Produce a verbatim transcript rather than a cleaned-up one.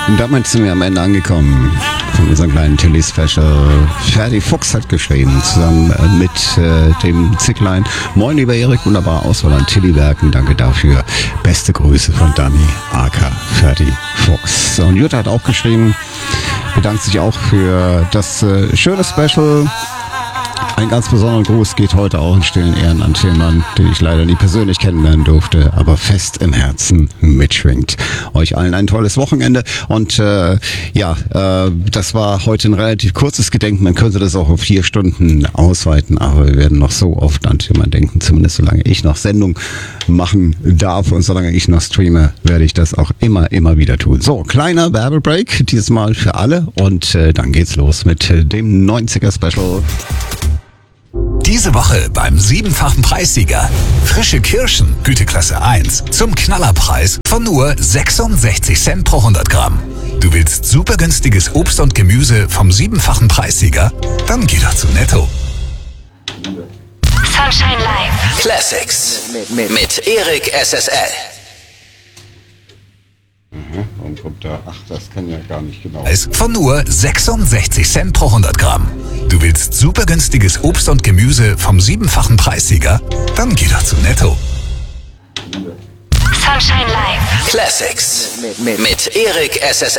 Und damit sind wir am Ende angekommen von unserem kleinen Tilly-Special. Ferdi Fuchs hat geschrieben, zusammen mit äh, dem Zicklein. Moin, lieber Erik, wunderbare Auswahl an Tilly-Werken. Danke dafür. Beste Grüße von Dani, aka Ferdi Fuchs. Und Jutta hat auch geschrieben, bedankt sich auch für das äh, schöne Special. Ein ganz besonderer Gruß geht heute auch in stillen Ehren an Tillmann, den ich leider nie persönlich kennenlernen durfte, aber fest im Herzen mitschwingt. Euch allen ein tolles Wochenende und äh, ja, äh, das war heute ein relativ kurzes Gedenken. Man könnte das auch auf vier Stunden ausweiten, aber wir werden noch so oft an Tillmann denken, zumindest solange ich noch Sendung machen darf und solange ich noch streame, werde ich das auch immer, immer wieder tun. So, kleiner Werbebreak, dieses Mal für alle und äh, dann geht's los mit äh, dem neunziger-Special. Diese Woche beim siebenfachen Preissieger. Frische Kirschen, Güteklasse eins, zum Knallerpreis von nur sechsundsechzig Cent pro hundert Gramm. Du willst super günstiges Obst und Gemüse vom siebenfachen Preissieger? Dann geh doch zu Netto. Sunshine Live. Classics mit Erik S S L. Warum kommt da? Ach, das kann ja gar nicht genau. Von nur sechsundsechzig Cent pro hundert Gramm. Du willst super günstiges Obst und Gemüse vom siebenfachen Preissieger? Dann geh doch zu Netto. Sunshine Live. Classics mit Erik S S L.